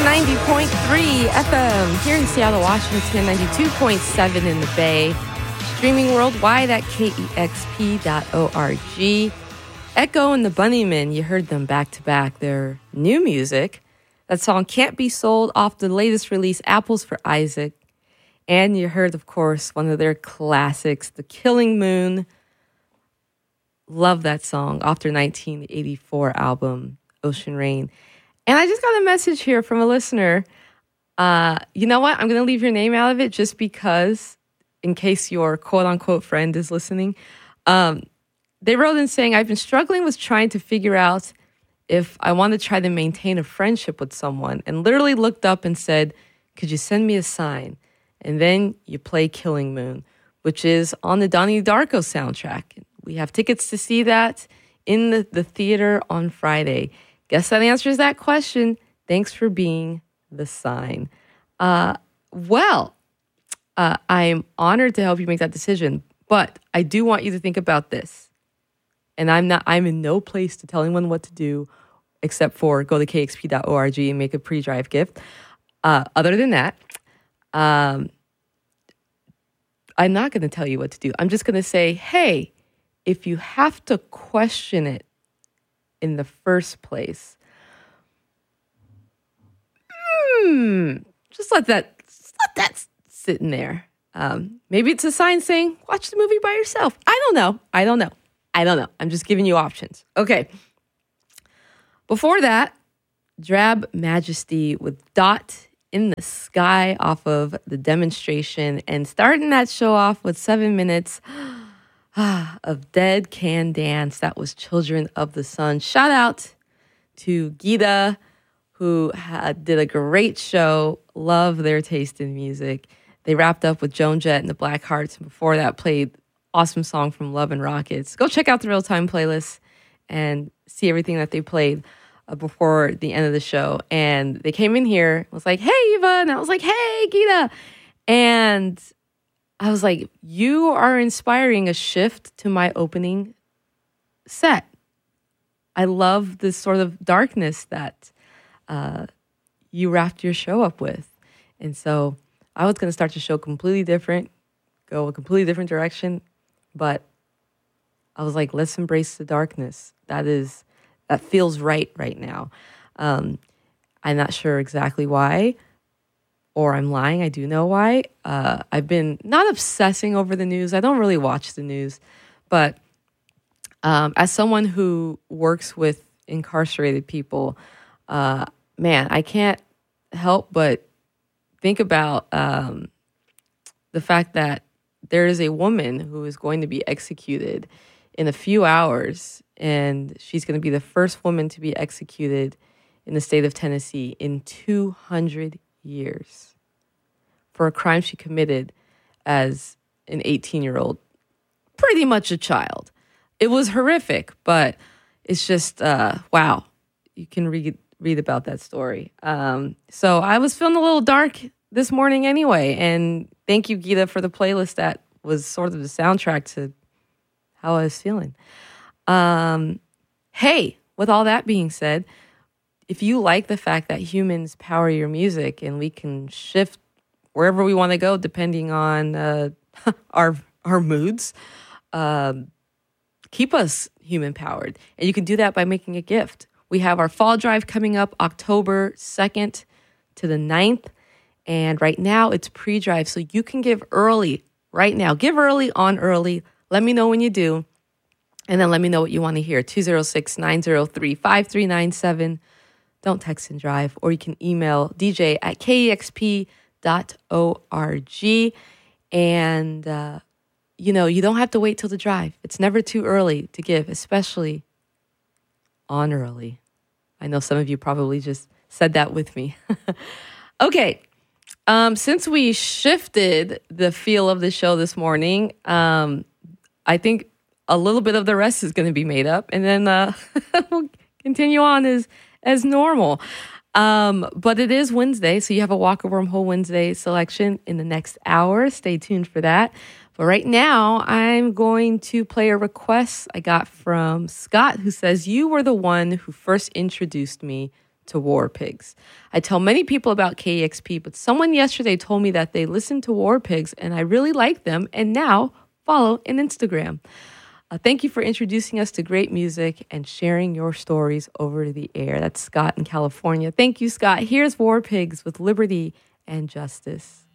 90.3 FM here in Seattle, Washington, 92.7 in the Bay. Streaming worldwide at kexp.org. Echo and the Bunnymen, you heard them back to back. Their new music. That song Can't Be Sold off the latest release, Apples for Isaac. And you heard, of course, one of their classics, The Killing Moon. Love that song off their 1984 album, Ocean Rain. And I just got a message here from a listener. You know what? I'm going to leave your name out of it just because, in case your quote-unquote friend is listening. They wrote in saying, I've been struggling with trying to figure out if I want to try to maintain a friendship with someone, and literally looked up and said, could you send me a sign? And then you play Killing Moon, which is on the Donnie Darko soundtrack. We have tickets to see that in the theater on Friday. Guess that answers that question. Thanks for being the sign. I'm honored to help you make that decision, but I do want you to think about this. And I'm in no place to tell anyone what to do except for go to kexp.org and make a pre-drive gift. Other than that, I'm not going to tell you what to do. I'm just going to say, hey, if you have to question it in the first place, just let that sit in there. Maybe it's a sign saying, watch the movie by yourself. I don't know. I'm just giving you options. Okay. Before that, Drab Majesty with Dot in the Sky off of The Demonstration, and starting that show off with 7 minutes of Dead Can Dance. That was Children of the Sun. Shout out to Gita, who did a great show. Love their taste in music. They wrapped up with Joan Jett and the Black Hearts, and before that played awesome song from Love and Rockets. Go check out the Real Time playlist and see everything that they played before the end of the show. And they came in here, was like, hey, Eva. And I was like, hey, Gita. And I was like, you are inspiring a shift to my opening set. I love this sort of darkness that you wrapped your show up with. And so I was going to start the show completely different, go a completely different direction. But I was like, let's embrace the darkness. That feels right now. I'm not sure exactly why, or I'm lying. I do know why. I've been not obsessing over the news. I don't really watch the news. But as someone who works with incarcerated people, man, I can't help but think about the fact that there is a woman who is going to be executed in a few hours, and she's going to be the first woman to be executed in the state of Tennessee in 200 years for a crime she committed as an 18-year-old, pretty much a child. It was horrific, but it's just, wow. You can read about that story. So I was feeling a little dark this morning anyway, and thank you, Gita, for the playlist that was sort of the soundtrack to how I was feeling. Hey, with all that being said, if you like the fact that humans power your music and we can shift wherever we want to go depending on our moods, keep us human powered. And you can do that by making a gift. We have our fall drive coming up October 2nd to the 9th. And right now it's pre-drive, so you can give early right now. Give early on early. Let me know when you do. And then let me know what you want to hear. 206-903-5397. Don't text and drive. Or you can email dj@kexp.org. And, you don't have to wait till the drive. It's never too early to give, especially on early. I know some of you probably just said that with me. Okay. Since we shifted the feel of the show this morning, I think a little bit of the rest is going to be made up, and then we'll continue on as normal. But it is Wednesday, so you have a Walker Wormhole Wednesday selection in the next hour. Stay tuned for that. But right now, I'm going to play a request I got from Scott, who says, you were the one who first introduced me to War Pigs. I tell many people about KEXP, but someone yesterday told me that they listened to War Pigs and I really like them and now follow an Instagram. Thank you for introducing us to great music and sharing your stories over the air. That's Scott in California. Thank you, Scott. Here's War Pigs with Liberty and Justice.